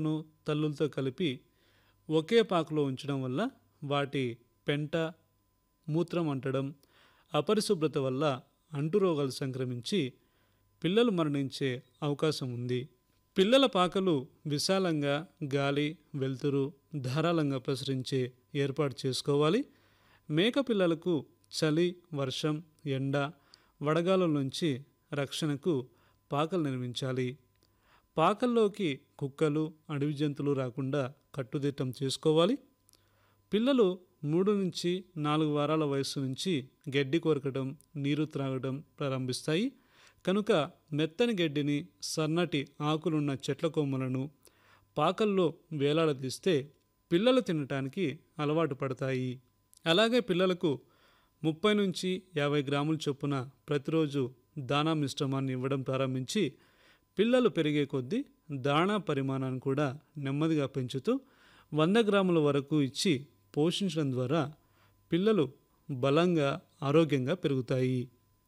పిల్లలను తల్లులతో కలిపి ఒకే పాకలో ఉంచడం వల్ల వాటి పెంట మూత్రం అంటడం అపరిశుభ్రత వల్ల అంటురోగాలు సంక్రమించి పిల్లలు మరణించే అవకాశం ఉంది. పిల్లల పాకలు విశాలంగా గాలి వెలుతురు ధారాళంగా ప్రసరించే ఏర్పాటు చేసుకోవాలి. మేక పిల్లలకు చలి వర్షం ఎండ వడగాలుల నుంచి రక్షణకు పాకలు నిర్మించాలి. పాకల్లోకి కుక్కలు అడవి జంతువులు రాకుండా కట్టుదిట్టం చేసుకోవాలి. పిల్లలు 3 నుంచి 4 వారాల వయసు నుంచి గడ్డి కొరకడం నీరు త్రాగడం ప్రారంభిస్తాయి కనుక మెత్తని గడ్డిని సన్నటి ఆకులున్న చెట్ల కొమ్మలను పాకల్లో వేలాడదీస్తే పిల్లలు తినటానికి అలవాటు పడతాయి. అలాగే పిల్లలకు 30 నుంచి 50 గ్రాముల చొప్పున ప్రతిరోజు దాణా మిశ్రమాన్ని ఇవ్వడం ప్రారంభించి పిల్లలు పెరిగే కొద్దీ దాణా పరిమాణాన్ని కూడా నెమ్మదిగా పెంచుతూ 100 గ్రాముల వరకు ఇచ్చి పోషించడం ద్వారా పిల్లలు బలంగా ఆరోగ్యంగా పెరుగుతాయి.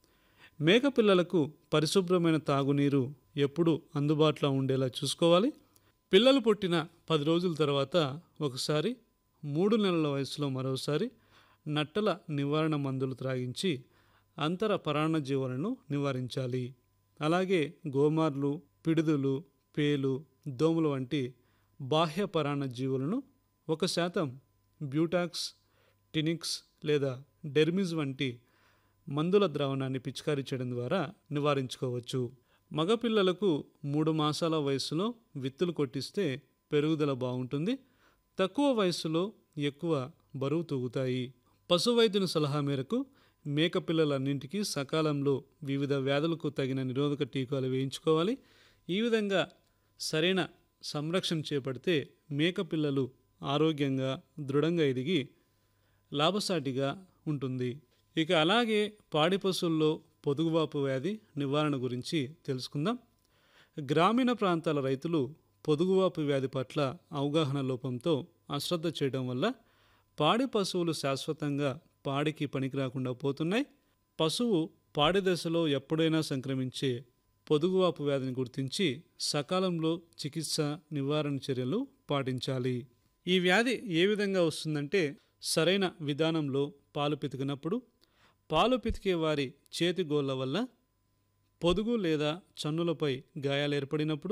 మేక పిల్లలకు పరిశుభ్రమైన తాగునీరు ఎప్పుడూ అందుబాటులో ఉండేలా చూసుకోవాలి. పిల్లలు పుట్టిన 10 రోజుల తర్వాత ఒకసారి 3 నెలల వయసులో మరోసారి నట్టల నివారణ మందులు త్రాగించి అంతర పరాన్నజీవులను నివారించాలి. అలాగే గోమార్లు పిడుదులు పేలు దోమలు వంటి బాహ్య పరాన్నజీవులను 1% బ్యూటాక్స్ టినిక్స్ లేదా డెర్మిజ్ వంటి మందుల ద్రావణాన్ని పిచికారీ చేయడం ద్వారా నివారించుకోవచ్చు. మగపిల్లలకు 3 మాసాల వయసులో విత్తులు కొట్టిస్తే పెరుగుదల బాగుంటుంది. తక్కువ వయసులో ఎక్కువ బరువు తూగుతాయి. పశువైద్యుని సలహా మేరకు మేక పిల్లలన్నింటికీ సకాలంలో వివిధ వ్యాధులకు తగిన నిరోధక టీకాలు వేయించుకోవాలి. ఈ విధంగా సరైన సంరక్షణ చేపడితే మేక పిల్లలు ఆరోగ్యంగా దృఢంగా ఎదిగి లాభసాటిగా ఉంటుంది. ఇక అలాగే పాడి పశువుల్లో పొదుగువాపు వ్యాధి నివారణ గురించి తెలుసుకుందాం. గ్రామీణ ప్రాంతాల రైతులు పొదుగువాపు వ్యాధి పట్ల అవగాహన లోపంతో అశ్రద్ధ చేయడం వల్ల పాడి పశువులు శాశ్వతంగా పాడికి పనికి రాకుండా పోతున్నాయి. పశువు పాడి దశలో ఎప్పుడైనా సంక్రమించే పొదుగువాపు వ్యాధిని గుర్తించి సకాలంలో చికిత్స నివారణ చర్యలు పాటించాలి. ఈ వ్యాధి ఏ విధంగా వస్తుందంటే సరైన విధానంలో పాలు పితికినప్పుడు, పాలు పితికే వారి చేతి గోళ్ళ వల్ల, పొదుగు లేదా చన్నులపై గాయాలు ఏర్పడినప్పుడు,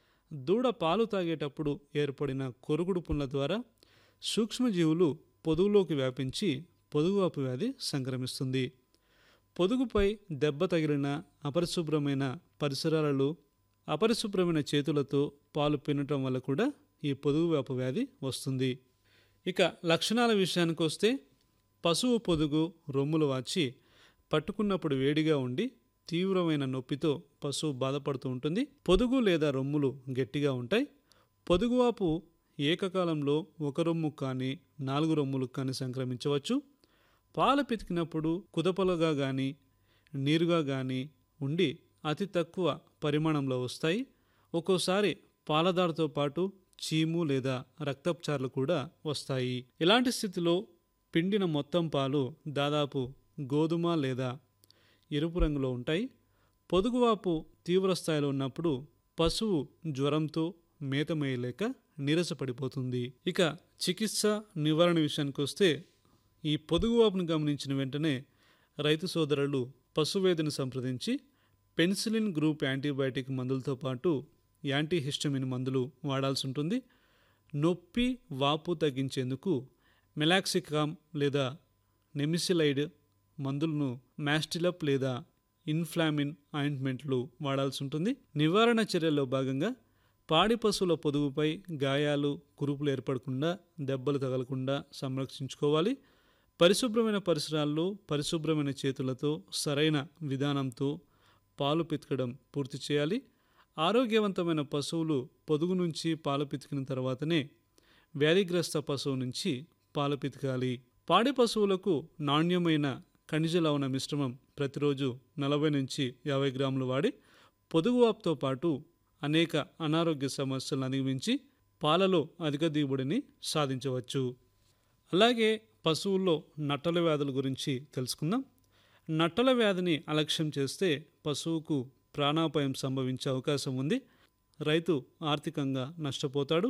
దూడ పాలు తాగేటప్పుడు ఏర్పడిన కొరుకుడు పుండ్ల ద్వారా సూక్ష్మజీవులు పొదుగులోకి వ్యాపించి పొదుగువాపు వ్యాధి సంక్రమిస్తుంది. పొదుగుపై దెబ్బ తగిలిన అపరిశుభ్రమైన పరిసరాలలో అపరిశుభ్రమైన చేతులతో పాలు పిండటం వల్ల కూడా ఈ పొదుగువాపు వ్యాధి వస్తుంది. ఇక లక్షణాల విషయానికి వస్తే పశువు పొదుగు రొమ్ములు వాచి పట్టుకున్నప్పుడు వేడిగా ఉండి తీవ్రమైన నొప్పితో పశువు బాధపడుతూ ఉంటుంది. పొదుగు లేదా రొమ్ములు గట్టిగా ఉంటాయి. పొదుగువాపు ఏకకాలంలో 1 రొమ్ము కానీ 4 రొమ్ములకు కానీ సంక్రమించవచ్చు. పాలు పితికినప్పుడు కుదపలుగా కానీ నీరుగా కానీ ఉండి అతి తక్కువ పరిమాణంలో వస్తాయి. ఒక్కోసారి పాలదారతో పాటు చీము లేదా రక్తపు కూడా వస్తాయి. ఇలాంటి స్థితిలో పిండిన మొత్తం పాలు దాదాపు గోధుమ లేదా ఎరుపు రంగులో ఉంటాయి. పొదుగువాపు తీవ్రస్థాయిలో ఉన్నప్పుడు పశువు జ్వరంతో మేత మేయలేక నీరసపడిపోతుంది. ఇక చికిత్స నివారణ విషయానికి వస్తే ఈ పొదుగువాపును గమనించిన వెంటనే రైతు సోదరులు పశువైద్యుని సంప్రదించి పెన్సిలిన్ గ్రూప్ యాంటీబయాటిక్ మందులతో పాటు యాంటీహిస్టమిన్ మందులు వాడాల్సి ఉంటుంది. నొప్పి వాపు తగ్గించేందుకు మెలాక్సికామ్ లేదా నెమిసిలైడ్ మందులను మాస్టిలప్ లేదా ఇన్ఫ్లామిన్ ఆయింట్మెంట్లు వాడాల్సి ఉంటుంది. నివారణ చర్యల్లో భాగంగా పాడి పశువుల పొదుగుపై గాయాలు కురుపులు ఏర్పడకుండా దెబ్బలు తగలకుండా సంరక్షించుకోవాలి. పరిశుభ్రమైన పరిసరాల్లో పరిశుభ్రమైన చేతులతో సరైన విధానంతో పాలు పితకడం పూర్తి చేయాలి. ఆరోగ్యవంతమైన పశువులు పొదుగు నుంచి పాలు పితికిన తర్వాతనే వ్యాధిగ్రస్త పశువు నుంచి పాలు పితకాలి. పాడి పశువులకు నాణ్యమైన ఖనిజ లవణ మిశ్రమం ప్రతిరోజు 40 నుంచి 50 గ్రాములు వాడి పొదుగువాపుతో పాటు అనేక అనారోగ్య సమస్యలను అధిగమించి పాలలో అధిక దిగుబడిని సాధించవచ్చు. అలాగే పశువుల్లో నట్టల వ్యాధుల గురించి తెలుసుకుందాం. నట్టల వ్యాధిని అలక్ష్యం చేస్తే పశువుకు ప్రాణాపాయం సంభవించే అవకాశం ఉంది. రైతు ఆర్థికంగా నష్టపోతాడు.